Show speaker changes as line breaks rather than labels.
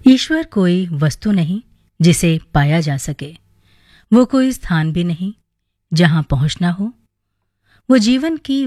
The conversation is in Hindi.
ईश्वर कोई वस्तु नहीं जिसे पाया जा सके। वो कोई स्थान भी नहीं जहां पहुंचना हो। वो जीवन की